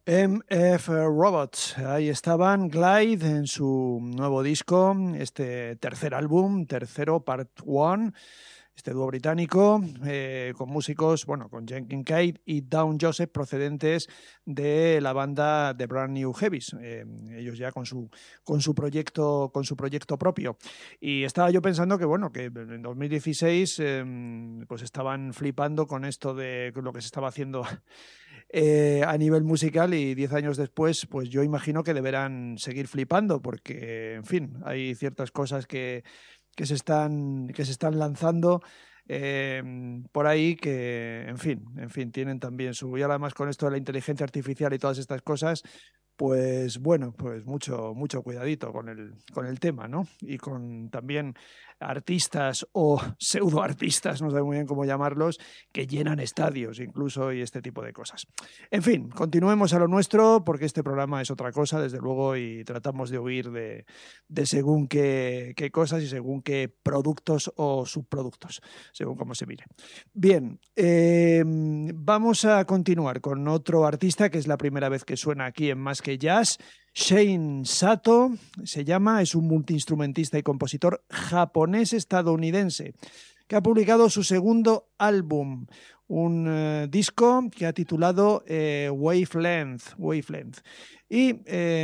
MF Robots, ahí estaban Glide en su nuevo disco, este tercer álbum, tercero, Part One, este dúo británico, con músicos, bueno, con Jenkins Cade y Dawn Joseph, procedentes de la banda The Brand New Heavies, ellos ya con su proyecto propio. Y estaba yo pensando que, bueno, que en 2016 pues estaban flipando con esto de lo que se estaba haciendo a nivel musical, y 10 años después, pues yo imagino que deberán seguir flipando porque, en fin, hay ciertas cosas que se están lanzando por ahí que, en fin, tienen también su... Y además con esto de la inteligencia artificial y todas estas cosas, pues bueno, pues mucho cuidadito con el tema, ¿no? Y con también artistas o pseudoartistas, no sé muy bien cómo llamarlos, que llenan estadios incluso y este tipo de cosas. En fin, continuemos a lo nuestro porque este programa es otra cosa, desde luego, y tratamos de huir de según qué cosas y según qué productos o subproductos, según cómo se mire. Bien, vamos a continuar con otro artista que es la primera vez que suena aquí en Más que Jazz. Shane Sato se llama, es un multiinstrumentista y compositor japonés-estadounidense que ha publicado su segundo álbum, un disco que ha titulado Wavelength. Y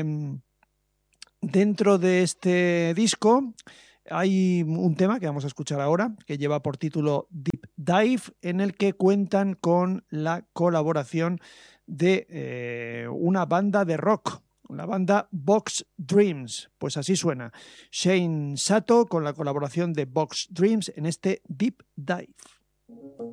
dentro de este disco hay un tema que vamos a escuchar ahora, que lleva por título Deep Dive, en el que cuentan con la colaboración de una banda de rock, la banda Box Dreams. Pues así suena Shane Sato con la colaboración de Box Dreams en este Deep Dive.